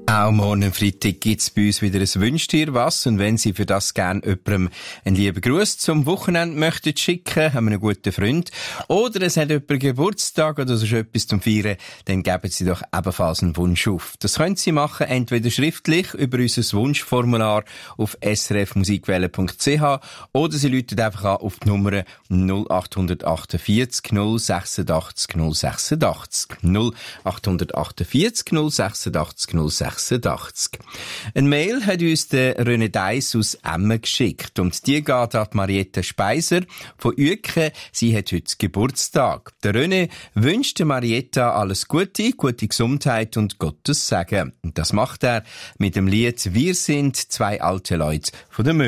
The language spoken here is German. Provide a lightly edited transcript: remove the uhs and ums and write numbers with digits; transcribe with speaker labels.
Speaker 1: Auch morgen Freitag gibt's bei uns wieder ein Wünschtier was. Und wenn Sie für das gerne jemandem einen lieben Gruß zum Wochenende möchten schicken, haben wir einen guten Freund, oder es hat jemand Geburtstag oder so etwas zum Feiern, dann geben Sie doch ebenfalls einen Wunsch auf. Das können Sie machen, entweder schriftlich über unser Wunschformular auf srfmusikwelle.ch oder Sie rufen einfach an auf die Nummer 0848 086 086 0848 086 086. Ein Mail hat uns der René Deiss aus Emmen geschickt. Und die geht an Marietta Speiser von Uecken. Sie hat heute Geburtstag. Der René wünscht der Marietta alles Gute, gute Gesundheit und Gottes Segen. Und das macht er mit dem Lied «Wir sind zwei alte Leute» von der Möwe.